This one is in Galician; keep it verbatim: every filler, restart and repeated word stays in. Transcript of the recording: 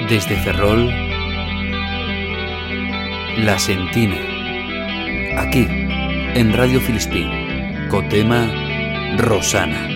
Desde Ferrol, La Sentina, aquí, en Radio Filispín, co tema Rosana.